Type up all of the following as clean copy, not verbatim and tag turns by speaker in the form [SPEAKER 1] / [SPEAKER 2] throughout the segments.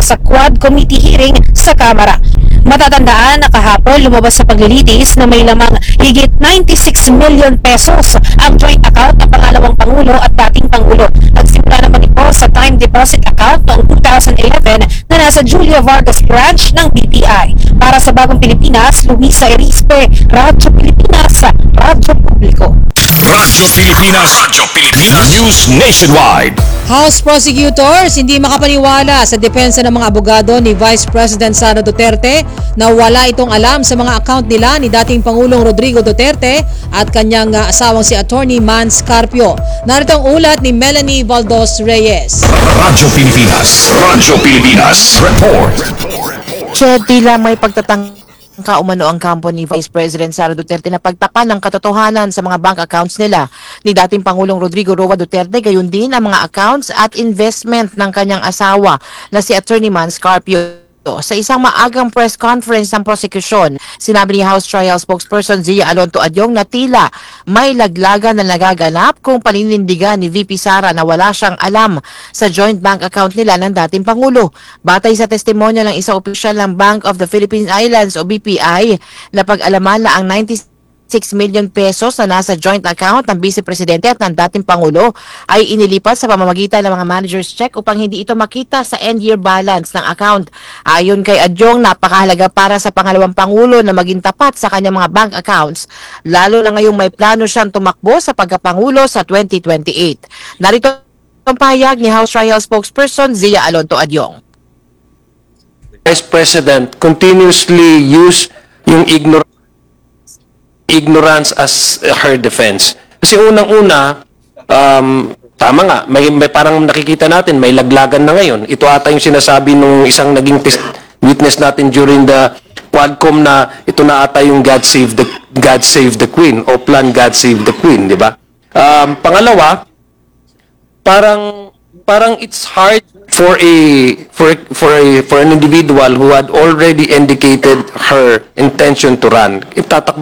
[SPEAKER 1] sa Quad Committee hearing sa Kamara. Matatandaan na kahapon lumabas sa paglilitis na may lamang higit 96 million pesos ang joint account ng pangalawang Pangulo at dating Pangulo. Nagsimula naman ito sa time deposit account noong 2011 na nasa Julia Vargas branch ng BPI. Para sa Bagong Pilipinas, Luisa Erispe, Radyo Pilipinas, Radyo Publiko.
[SPEAKER 2] Radyo Pilipinas. Radyo Pilipinas. News Nationwide.
[SPEAKER 3] House prosecutors hindi makapaniwala sa depensa ng mga abogado ni Vice President Sara Duterte na wala itong alam sa mga account nila ni dating Pangulong Rodrigo Duterte at kanyang asawang si Attorney Mans Carpio. Narito ang ulat ni Melanie Valdos Reyes.
[SPEAKER 2] Radyo Pilipinas. Radyo Pilipinas. Report.
[SPEAKER 4] Tila may pagtatangka umano ang kampo ni Vice President Sara Duterte na pagtapan ng katotohanan sa mga bank accounts nila ni dating Pangulong Rodrigo Roa Duterte, gayon din ang mga accounts at investment ng kanyang asawa na si Attorney Mans Carpio. Sa isang maagang press conference ng prosecution, sinabi ni House Trial Spokesperson Zia Alonto Adyong na tila may laglagan na nagaganap kung paninindigan ni VP Sara na wala siyang alam sa joint bank account nila ng dating Pangulo. Batay sa testimonya ng isang opisyal ng Bank of the Philippine Islands o BPI, napag-alaman na ang 96 million pesos na nasa joint account ng Vice Presidente at ng dating Pangulo ay inilipat sa pamamagitan ng mga manager's check upang hindi ito makita sa end-year balance ng account. Ayon kay Adyong, napakahalaga para sa pangalawang Pangulo na maging tapat sa kanyang mga bank accounts, lalo na ngayong may plano siyang tumakbo sa pagkapangulo sa 2028. Narito ang pahayag ni House Trial Spokesperson Zia Alonto Adyong.
[SPEAKER 5] Vice President continuously use yung ignorance as her defense. Kasi unang-una, tama nga, may parang nakikita natin, may laglagan na ngayon. Ito ata yung sinasabi nung isang naging witness natin during the Quadcom na ito na ata yung God Save the Queen o Plan God Save the Queen, di ba? Pangalawa, parang it's hard for an individual who had already indicated her intention to run. Itatakbo.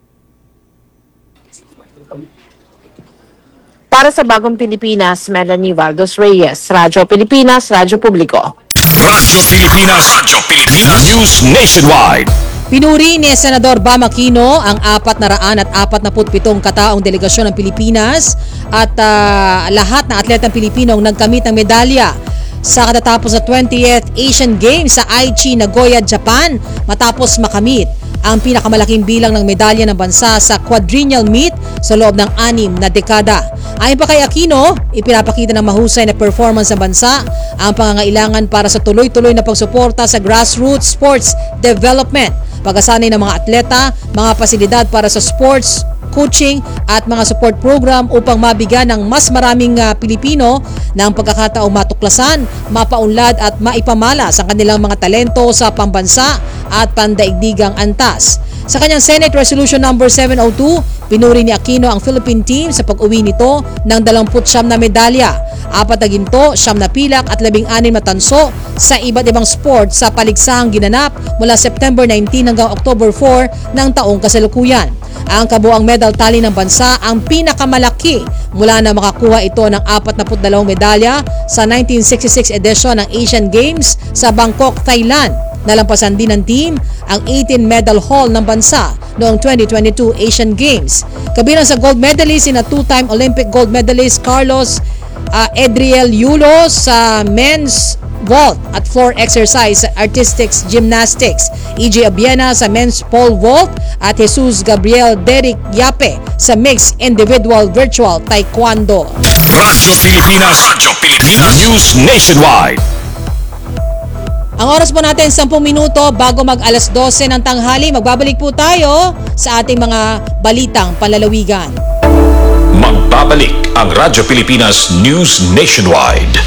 [SPEAKER 4] Para sa Bagong Pilipinas, Melanie Valdos Reyes, Radyo Pilipinas, Radyo Publiko.
[SPEAKER 2] Radyo Pilipinas. Radyo Pilipinas. News Nationwide.
[SPEAKER 3] Pinuri ni Senador Bam Aquino ang 447 kataong delegasyon ng Pilipinas at lahat ng atletang Pilipinong nagkamit ng medalya sa katatapos sa 20th Asian Games sa Aichi, Nagoya, Japan matapos makamit ang pinakamalaking bilang ng medalya ng bansa sa quadrennial meet sa loob ng 6 na dekada. Ayon pa kay Aquino, ipinapakita ng mahusay na performance ng bansa ang pangangailangan para sa tuloy-tuloy na pagsuporta sa grassroots sports development, pagkasanay ng mga atleta, mga pasilidad para sa sports coaching at mga support program upang mabigyan ng mas maraming Pilipino ng pagkakataong matuklasan, mapaunlad at maipamalas ang kanilang mga talento sa pambansa at pandaigdigang antas. Sa kanyang Senate Resolution number 702, pinuri ni Aquino ang Philippine team sa pag-uwi nito ng 29 na medalya, 4 na ginto, 9 na pilak at 16 na tanso sa iba't ibang sport sa paligsahang ginanap mula September 19 hanggang October 4 ng taong kasalukuyan. Ang kabuang medal tally ng bansa ang pinakamalaki mula na makakuha ito ng 42 medalya sa 1966 edition ng Asian Games sa Bangkok, Thailand. Nalampasan din ng team ang 18 medal haul ng bansa noong 2022 Asian Games. Kabilang sa gold medalist sina two-time Olympic gold medalist Carlos Edriel Yulo sa men's vault at floor exercise artistics gymnastics, EJ Abiena sa men's pole vault at Jesus Gabriel Derek Yape sa mixed individual virtual taekwondo.
[SPEAKER 2] Radyo Pilipinas. Radyo Pilipinas. News Nationwide.
[SPEAKER 3] Ang oras po natin 10 minuto bago mag alas 12 ng tanghali. Magbabalik po tayo sa ating mga balitang panlalawigan.
[SPEAKER 2] Magbabalik ang Radyo Pilipinas News Nationwide.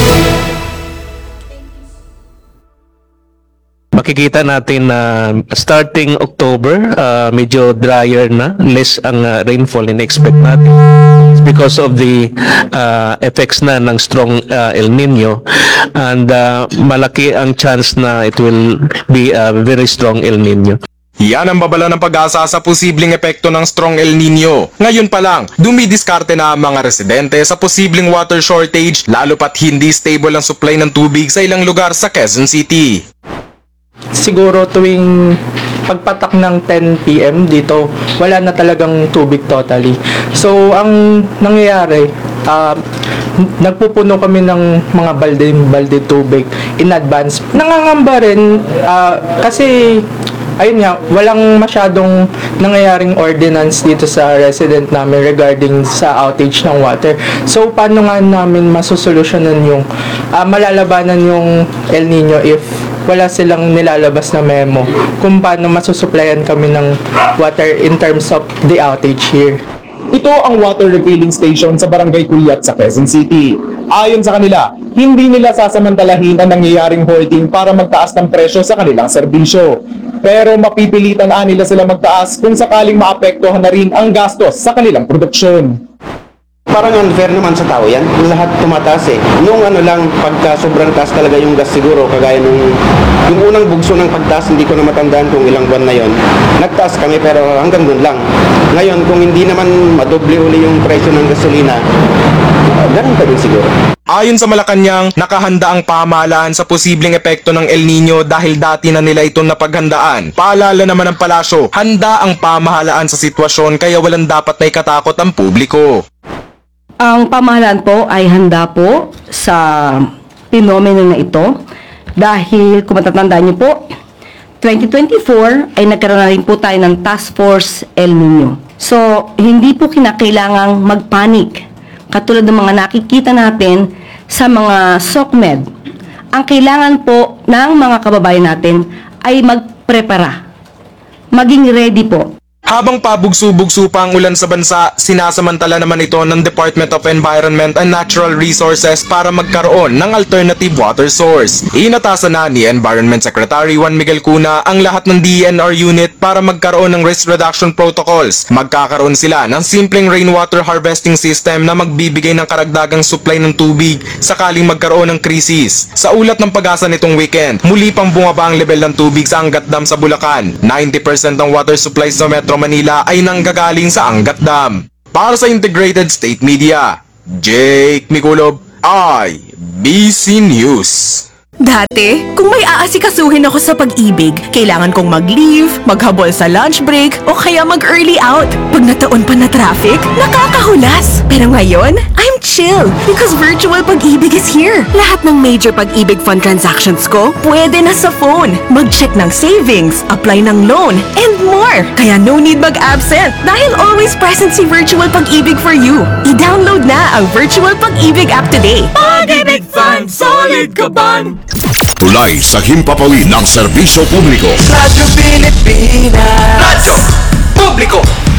[SPEAKER 6] Makikita natin na starting October, medyo drier na, less ang rainfall in-expect natin. It's because of the effects na ng strong El Nino, and malaki ang chance na it will be a very strong El Nino.
[SPEAKER 7] Yan ang babala ng Pag-asa sa posibleng epekto ng strong El Nino. Ngayon pa lang, dumidiskarte na ang mga residente sa posibleng water shortage lalo pat hindi stable ang supply ng tubig sa ilang lugar sa Quezon City.
[SPEAKER 8] Siguro tuwing pagpatak ng 10 PM dito, wala na talagang tubig totally. So, ang nangyayari, nagpupuno kami ng mga balde tubig in advance. Nangangamba rin kasi ayun nga, walang masyadong nangyayaring ordinance dito sa resident namin regarding sa outage ng water. So, paano nga namin masusolusyonan yung malalabanan yung El Nino if wala silang nilalabas na memo kung paano masusuplayan kami ng water in terms of the outage here.
[SPEAKER 7] Ito ang water refilling station sa Barangay Cuyat sa Quezon City. Ayon sa kanila, hindi nila sasamantalahin ang nangyayaring hoarding para magtaas ng presyo sa kanilang serbisyo. Pero mapipilitan nila sila magtaas kung sakaling maapektuhan na rin ang gastos sa kanilang produksyon.
[SPEAKER 9] Parang unfair naman sa tao yan. Lahat tumataas eh. Yung lang, pagka sobrang taas talaga yung gas siguro, kagaya yung unang bugso ng pagtaas, hindi ko na matandaan kung ilang buwan na yon. Nagtaas kami pero hanggang dun lang. Ngayon, kung hindi naman madoble uli yung presyo ng gasolina, ganun pa din siguro.
[SPEAKER 7] Ayon sa Malacanang, nakahanda ang pamahalaan sa posibleng epekto ng El Nino dahil dati na nila itong napaghandaan. Paalala naman ng palasyo, handa ang pamahalaan sa sitwasyon kaya walang dapat na ikatakot ang publiko.
[SPEAKER 10] Ang pamahalaan po ay handa po sa pinomeno na ito dahil kung matatandaan niyo po, 2024 ay nagkaroon na rin po tayo ng Task Force El Nino. So, hindi po kinakailangang magpanik. Katulad ng mga nakikita natin sa mga SOCMED. Ang kailangan po ng mga kababayan natin ay magprepara. Maging ready po.
[SPEAKER 7] Habang pabugso-bugso pa ang ulan sa bansa, sinasamantala naman ito ng Department of Environment and Natural Resources para magkaroon ng alternative water source. Inatasan na ni Environment Secretary Juan Miguel Cuna ang lahat ng DENR unit para magkaroon ng risk reduction protocols. Magkakaroon sila ng simpleng rainwater harvesting system na magbibigay ng karagdagang supply ng tubig sakaling magkaroon ng krisis. Sa ulat ng Pag-asa nitong weekend, muli pang bumaba ang level ng tubig sa Angat Dam sa Bulacan. 90% ng water supply sa Metro Manila ay nanggagaling sa Angat Dam. Para sa Integrated State Media, Jake Miculob, IBC News.
[SPEAKER 11] Dati, kung may aasikasuhin ako sa pag-ibig, kailangan kong mag-leave, maghabol sa lunch break, o kaya mag-early out. Pag nataon pa na traffic, nakakahulas. Pero ngayon, I'm chill because virtual pag-ibig is here. Lahat ng major pag-ibig fund transactions ko, pwede na sa phone. Mag-check ng savings, apply ng loan, and more. Kaya no need mag-absent dahil always present si Virtual Pag-ibig for you. I-download na ang Virtual Pag-ibig app today. Pag-ibig Fund, solid ka ban!
[SPEAKER 2] Tulay sa himpapawid ng serbisyo publiko.
[SPEAKER 12] Radyo Pilipinas.
[SPEAKER 2] Radyo Publiko.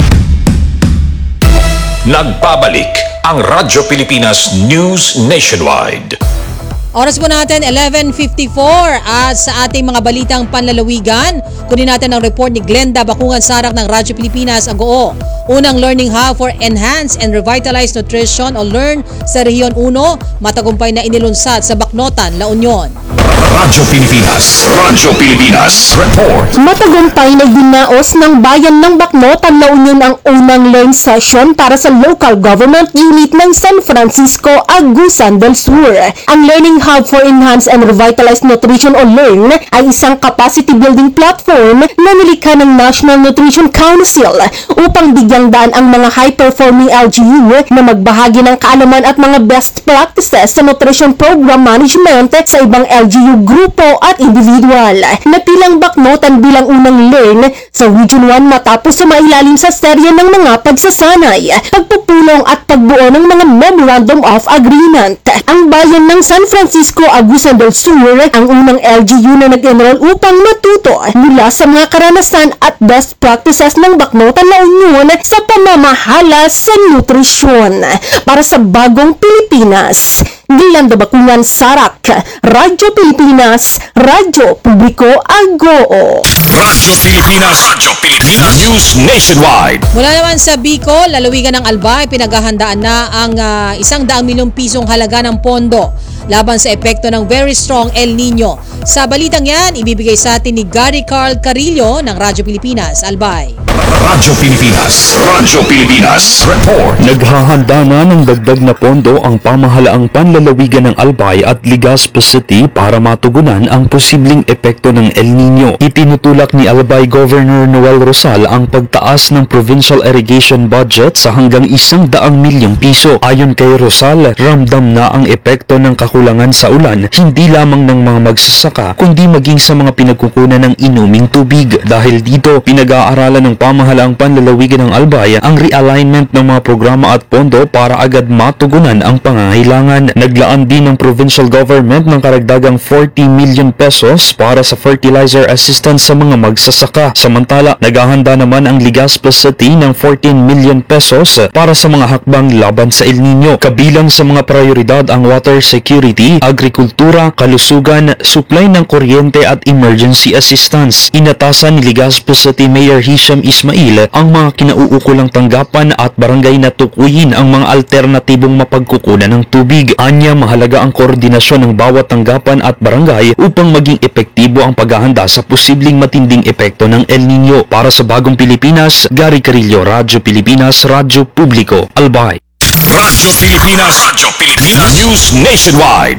[SPEAKER 2] Nagbabalik ang Radyo Pilipinas News Nationwide.
[SPEAKER 3] Oras po natin, 11:54 at sa ating mga balitang panlalawigan, kunin natin ang report ni Glenda Bakungan Sarak ng Radyo Pilipinas, ang GOO. Unang learning hub for Enhanced and Revitalized Nutrition o LEARN sa Rehiyon 1, matagumpay na inilunsad sa Bacnotan, La Union.
[SPEAKER 2] Radyo Pilipinas. Radyo Pilipinas. Report.
[SPEAKER 13] Matagumpay na dinaos ng bayan ng Bacnotan, La Union ang unang learn session para sa local government unit ng San Francisco, Agusan del Sur. Ang Learning Hub for Enhanced and Revitalized Nutrition o LEARN ay isang capacity building platform na nilikha ng National Nutrition Council upang bigyang daan ang mga high-performing LGU na magbahagi ng kaalaman at mga best practices sa nutrition program management sa ibang LGU grupo at individual. Napilang Bacnotan bilang unang LEARN sa Region 1 matapos sumailalim sa serye ng mga pagsasanay, pagpupulong at pagbuo ng mga Memorandum of Agreement. Ang bayan ng San Francisco, Agusan del Sur ang unang LGU na nag-enroll upang matuto mula sa mga karanasan at best practices ng Bacnotan, La Union sa pamamahala sa nutrisyon. Para sa bagong Pilipinas, Glenda Bakungan Sarak, Radyo Pilipinas, Radyo Publiko, AGOO.
[SPEAKER 2] Radyo Pilipinas. Radyo Pilipinas News Nationwide.
[SPEAKER 3] Mula naman sa Bicol, lalawigan ng Albay, pinaghahandaan na ang 100 milyong pisong halaga ng pondo laban sa epekto ng very strong El Nino. Sa balitang yan, ibibigay sa atin ni Gary Carl Carillo ng Radyo Pilipinas. Albay.
[SPEAKER 2] Radyo Pilipinas. Radyo Pilipinas. Report.
[SPEAKER 14] Naghahanda na ng dagdag na pondo ang pamahalaang panlalawigan ng Albay at Legazpi City para matugunan ang posibleng epekto ng El Nino. Itinutulak ni Albay Governor Noel Rosal ang pagtaas ng provincial irrigation budget sa hanggang 100 milyong piso. Ayon kay Rosal, ramdam na ang epekto ng kakulangan sa ulan hindi lamang ng mga magsasaka kundi maging sa mga pinagkukunan ng inuming tubig. Dahil dito, pinag-aaralan ng pamahalaang panlalawigan ng Albay ang realignment ng mga programa at pondo para agad matugunan ang pangangailangan. Naglaan din ng provincial government ng karagdagang 40 million pesos para sa fertilizer assistance sa mga magsasaka. Samantala, naghahanda naman ang Legazpi City ng 14 million pesos para sa mga hakbang laban sa El Nino. Kabilang sa mga prioridad ang water security, agrikultura, kalusugan, supply ng kuryente at emergency assistance. Inatasan ni Legazpi City Mayor Hisham Ismail ang mga kinauukulang tanggapan at barangay na tukuyin ang mga alternatibong mapagkukunan ng tubig. Anya, mahalaga ang koordinasyon ng bawat tanggapan at barangay upang maging epektibo ang paghahanda sa posibleng matinding epekto ng El Nino. Para sa Bagong Pilipinas, Gary Carillo, Radyo Pilipinas, Radyo Publiko, Albay.
[SPEAKER 2] Radyo Pilipinas. Radyo Pilipinas. News Nationwide.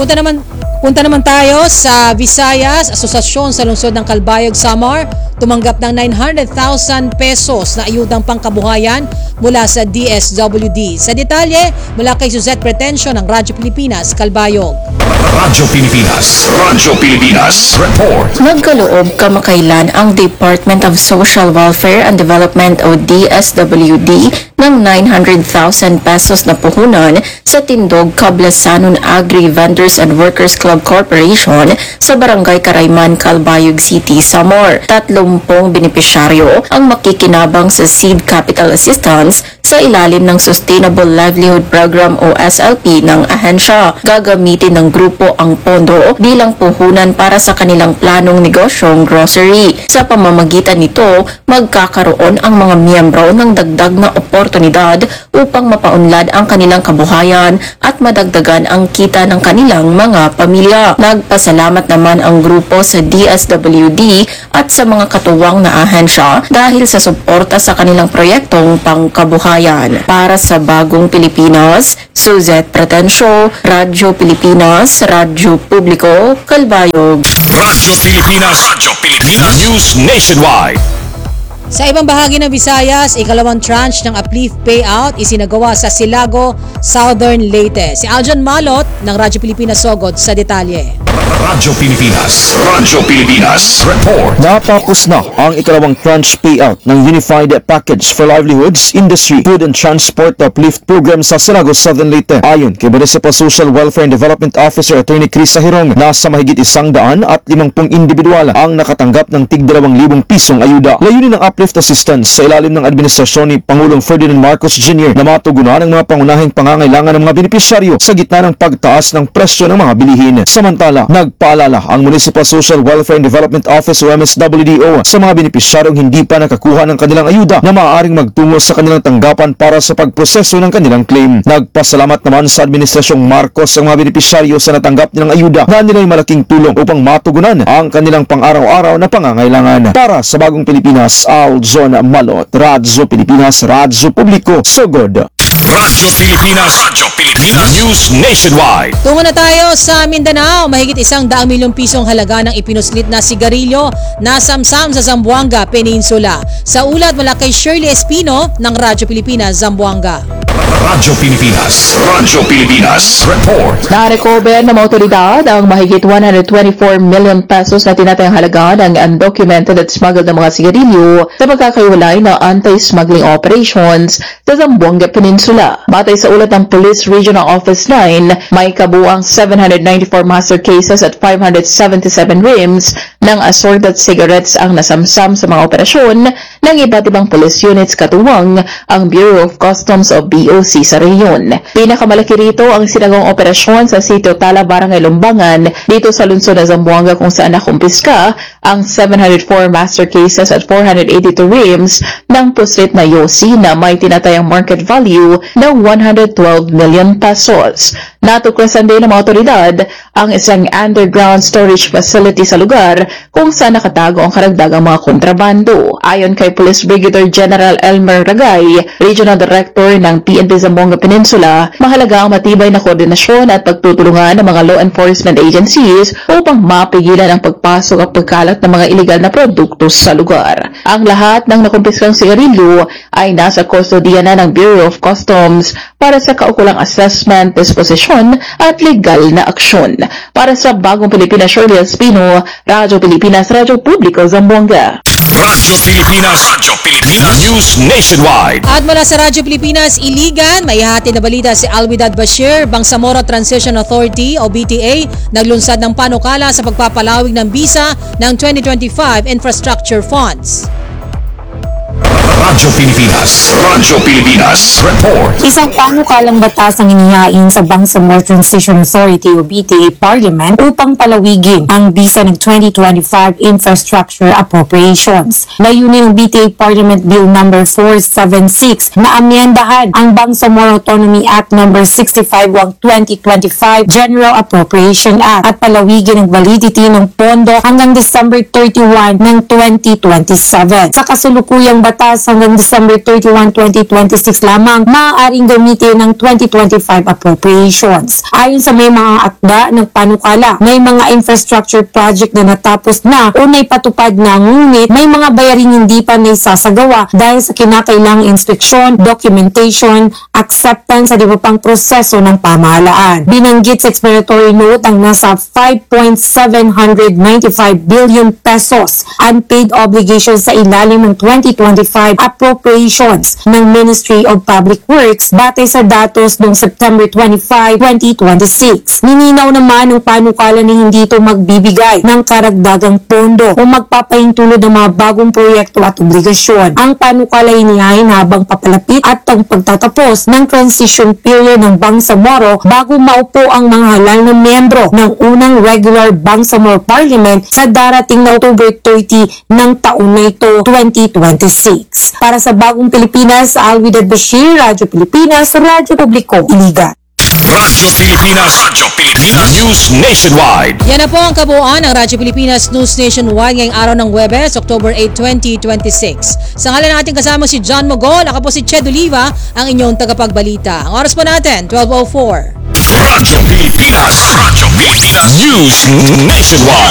[SPEAKER 3] Punta naman tayo sa Visayas. Asosasyon sa lungsod ng Calbayog, Samar tumanggap ng 900,000 pesos na ayudang pangkabuhayan mula sa DSWD. Sa detalye, mula kay Suzette Pretencio ng Radyo Pilipinas, Calbayog.
[SPEAKER 2] Radyo Pilipinas. Radyo Pilipinas. Report.
[SPEAKER 15] Nagkaloob kamakailan ang Department of Social Welfare and Development o DSWD ng 900,000 pesos na puhunan sa Tindog Cablasanon Agri Vendors and Workers Club Corporation sa Barangay Carayman, Calbayog City, Samar. 30 benepisyaryo ang makikinabang sa Seed Capital Assistance sa ilalim ng Sustainable Livelihood Program o SLP ng ahensya. Gagamitin ng grupo ang pondo bilang puhunan para sa kanilang planong negosyong grocery. Sa pamamagitan nito, magkakaroon ang mga miyembro ng dagdag na oportunidad upang mapaunlad ang kanilang kabuhayan at madagdagan ang kita ng kanilang mga pamilya. Nagpasalamat naman ang grupo sa DSWD at sa mga katuwang na ahensya dahil sa suporta sa kanilang proyektong pangkabuhayan. Para sa Bagong Pilipinas, Suzette Pretencio, Radyo Pilipinas, Radyo Publiko, Calbayog.
[SPEAKER 2] Radyo Pilipinas. Radyo Pilipinas. News Nationwide.
[SPEAKER 3] Sa ibang bahagi ng Visayas, ikalawang tranche ng Uplift Payout isinagawa sa Silago, Southern Leyte. Si Aljon Malot ng Radyo Pilipinas Sogod sa detalye.
[SPEAKER 2] Radyo Pilipinas. Radyo Pilipinas. Report.
[SPEAKER 14] Natapos na ang ikalawang tranche payout ng Unified Package for Livelihoods, Industry, Food and Transport Uplift Program sa Silago, Southern Leyte. Ayon kay Municipal Social Welfare and Development Officer Attorney Chris Sahirong, nasa mahigit 150 individual ang nakatanggap ng tig 2,000 pisong ayuda. Layunin ng uplift assistance sa ilalim ng administrasyon ni Pangulong Ferdinand Marcos Jr. na matugunan ang mga pangunahing pangangailangan ng mga benepisyaryo sa gitna ng pagtaas ng presyo ng mga bilihin. Samantala, nagpaalala ang Municipal Social Welfare and Development Office o MSWDO sa mga benepisyaryong hindi pa nakakuha ng kanilang ayuda na maaaring magtungo sa kanilang tanggapan para sa pagproseso ng kanilang claim. Nagpasalamat naman sa Administrasyong Marcos ang mga benepisyaryo sa natanggap nilang ayuda na nila'y malaking tulong upang matugunan ang kanilang pang-araw-araw na pangangailangan. Para sa Bagong Pilipinas, Aljon Malot, Radyo Pilipinas, Radyo Publiko, Sogod.
[SPEAKER 2] Radyo Pilipinas. Radyo Pilipinas. News Nationwide.
[SPEAKER 3] Tungo na tayo sa Mindanao. Mahigit 100 milyong pisong halaga ng ipinuslit na sigarilyo na samsam sa Zamboanga Peninsula. Sa ulat mula kay Shirley Espino ng Radyo Pilipinas, Zamboanga.
[SPEAKER 2] Radyo Pilipinas. Radyo Pilipinas. Report.
[SPEAKER 16] Na-recover ng mga otoridad ang mahigit 124 million pesos na tinatayang halaga ng undocumented at smuggled na mga sigarilyo sa pagkakaiwalay na anti-smuggling operations sa Zamboanga Peninsula. Batay sa ulat ng Police Regional Office 9, may kabuang 794 master cases at 577 rims ng assorted cigarettes ang nasamsam sa mga operasyon ng iba't ibang police units katuwang ang Bureau of Customs o BOC sa rehiyon. Pinakamalaki rito ang sinagawang operasyon sa Sitio Tala, Barangay Lumbangan dito sa lungsod ng Zamboanga kung saan nakumpiska ang 704 master cases at 482 rims ng puslit na yosi na may tinatayang market value na 112 million pesos. Natuklasan din ng mga otoridad ang isang underground storage facility sa lugar kung saan nakatago ang karagdagang mga kontrabando. Ayon kay Police Brigadier General Elmer Ragay, Regional Director ng PNP Zamboanga Peninsula, mahalaga ang matibay na koordinasyon at pagtutulungan ng mga law enforcement agencies upang mapigilan ang pagpasok at pagkalat ng mga iligal na produkto sa lugar. Ang lahat ng nakumpiskang sigarilyo ay nasa kustodiya na ng Bureau of Customs para sa kaukulang assessment, disposition at legal na aksyon. Para sa Bagong Pilipinas, Shirley Espino, Radyo Pilipinas, Radyo Publiko, Zamboanga.
[SPEAKER 2] Radyo Pilipinas News Nationwide.
[SPEAKER 3] At mula sa Radyo Pilipinas, Iligan, may hati na balita si Alwidad Bashir, Bangsamoro Transition Authority o BTA, naglunsad ng panukala sa pagpapalawig ng bisa ng 2025 Infrastructure Funds.
[SPEAKER 2] Radyo Pilipinas Report.
[SPEAKER 17] Isang panukalang batas ang inihain sa Bangsamoro Transition Authority o BTA Parliament upang palawigin ang bisa ng 2025 Infrastructure Appropriations. Layunin ng BTA Parliament Bill No. 476 na amyendahan ang Bangsamoro Autonomy Act No. 65 2025 General Appropriation Act at palawigin ang validity ng pondo hanggang December 31 ng 2027. Sa kasulukuyang batas hanggang December 31, 2026 lamang maaaring gamitin ng 2025 appropriations. Ayon sa may mga akda ng panukala, may mga infrastructure project na natapos na o naipatupad na, ngunit may mga bayaring hindi pa naisasagawa dahil sa kinakailangang instruction, documentation, acceptance at iba pang proseso ng pamahalaan. Binanggit sa explanatory note ang nasa 5.795 billion pesos unpaid obligations sa ilalim ng 2025 appropriations ng Ministry of Public Works batay sa datos noong September 25, 2026. Nininaw naman ng panukala na hindi ito magbibigay ng karagdagang pondo o magpapahintulot ng mga bagong proyekto at obligasyon. Ang panukala inihain habang papalapit at ang pagtatapos ng transition period ng Bangsamoro bago maupo ang mga halal na miyembro ng unang regular Bangsamoro Parliament sa darating na October 30 ng taon na ito, 2026. Para sa Bagong Pilipinas, Alwidad Bashir, Radyo Pilipinas, Radyo Publiko, Iligan.
[SPEAKER 2] Radyo Pilipinas News Nationwide.
[SPEAKER 3] Yan na po ang kabuuan ng Radyo Pilipinas News Nationwide ngayong araw ng Huwebes, October 8, 2026. Sa ngalan natin kasama si John Mogol, ako po si Ched Oliva, ang inyong tagapagbalita. Ang oras po natin, 12:04.
[SPEAKER 2] Radyo Pilipinas News Nationwide.